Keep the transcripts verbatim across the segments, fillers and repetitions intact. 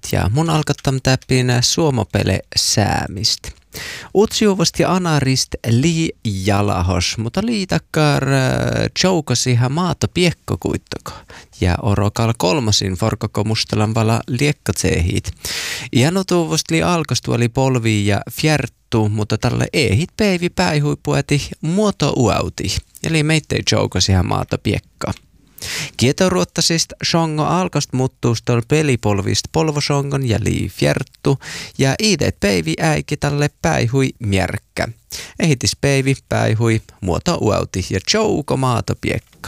ja mun alkattam täppinä suomopele säämistä. Utsiuvasti anarist li jalahos, mutta liitakkar joukasihan maata piekkokuittako. Ja orokal kolmasin forkoko mustalan vala liekkatseehit. Ianutuvasti li alkastuoli polvi ja fjärttu, mutta tälle ehit peivi päihuipueti muoto uauti. Eli meittei joukasihan maata piekkaa. Kietoruottasista shongo alkast muuttuustol pelipolvist polvosongon ja lii fjärttu ja iidet peivi äiki tälle päihui mjärkkä. Ehitis peivi päihui muoto uauti ja jouko maato piekka.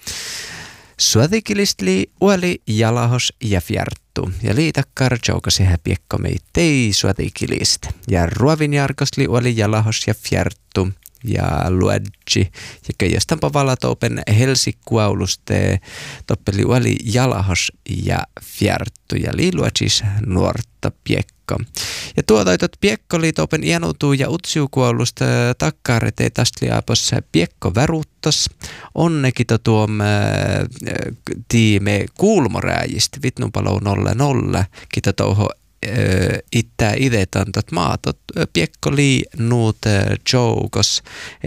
Suotikilist lii uoli jalahos ja fjärttu ja liitakkar joukasi hä piekko meittei suotikilist. Ja ruovinjarkost lii uoli jalahos ja fjärttu. Ja luedji, ja keijastampa valatopen helsikkuauluste toppeli oli jalahos ja fjärttu ja liiluedjis nuorta piekko. Ja tuotaitot piekko liitopen ianutuu ja utsiukuaulusta takkaarete tastliapos piekko väruttas. Onnekito tuom tiime kuulmorääjistä vitnupalou nolla nolla kita touho ittää idetan tot maatot piekko lii nuut joukos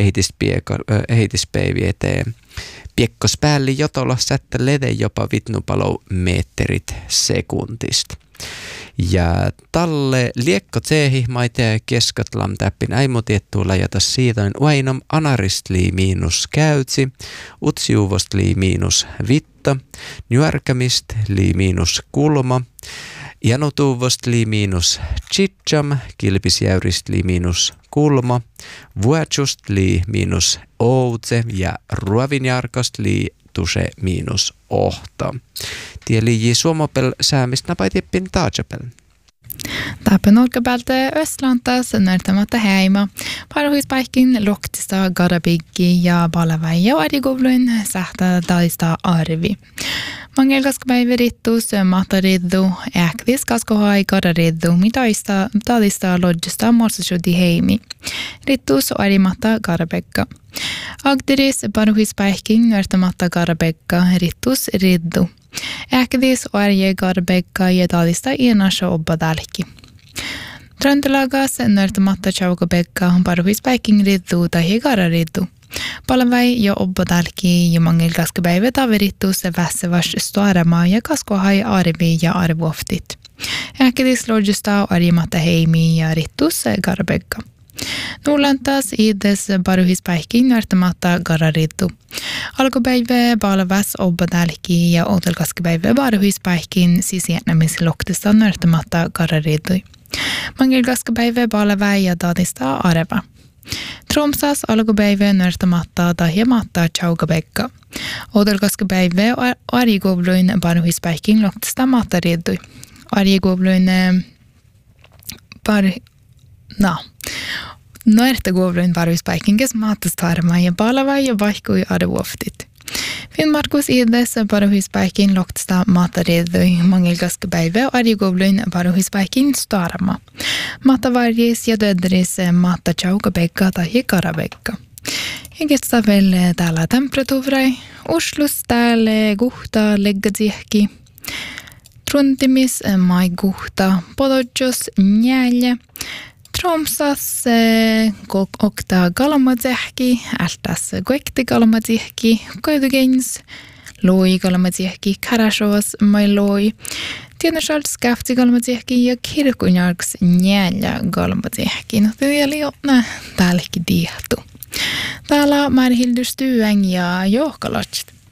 ehitispeivi eteen. Piekkos päälli jotolla sättä lede jopa vitnupalou metrit sekuntista. Ja talle liekko tsehi maite keskatlam täppin äimotiettuu lajata siitä uainom anaristli miinus käytsi, utsiuvostli miinus vitta, nyörkämist li miinus kulma, Janutuvost li miinus chitcham, kilpisjäyrist li miinus kulma, vuotsust li miinus outse ja ruovinjarkost li tuse miinus ohta. Tieli suomopel säämist napaitippin taajapel. Tapen olkapäältä Östlantas nörtämättä heima. Parhuispaikin loktista garabiggi ja palaväi ja arigovluin sähtä taista arvi. Mangel kaskapäivä rittus matariddu, äkvis kaskohai garariddu, mitaista tadista lodjista morsasudi heimi. Rittus arimatta garabegga. Agdiris parhuispaikin nörtämättä garabegga, rittus riddu. Äkvis arje garbegga ja tadista enasha obbadalki. Tröntelagas nörtämättä chaugabegga, parhuispaikin riddu tai garariddu. Palaväi ja obbadalki ja mangel kaskapäivä taverittus vässevars stoarama ja kaskohai arvi ja arvoftit. Äkidis lodjusta arimatta heimi ja rittus garbegga. Nulantas ides baruhispäikin nörtämättä garariddu. Alkupäivä palaväs obbadalki ja outel kaskapäivä baruhispäikin sisiennämisloktista nörtämättä garariddu. Mangel kaskapäivä palaväi ja tadista arva. Tromsas alkupäivä nörtämättä ja matta chaugabekka. Oudelkaskapäivä arigovluin parhuispäikin loktista mattariddui. Arigovluin par... No. Nörtägovluin parhuispäikin kes mattastarma ja palava ja vaikkui arvoftit. Finnmarkus ides parhuispäikin loktista mattariddui. Mangelkaskapäivä arigovluin parhuispäikin starma. Mattavarjis ja dödris matta chaugabekka tai karabekka. Ja ketsa veel täällä temperatuurai. Uslus täällä guhta leggadziehki. Truntimis mai guhta pododjos njälje. Tromsas okta galamadziehki. Ältäs koekti galamadziehki. Koidugens. Loi galamadziehki. Karashovas mai loi. Tiedänsalt skafti galmadziehki ja kirkunjarks njälja galmadziehki. No tyyli otna täälläkin tiehtu. Täällä Märhildur Stueng ja Johkalotst.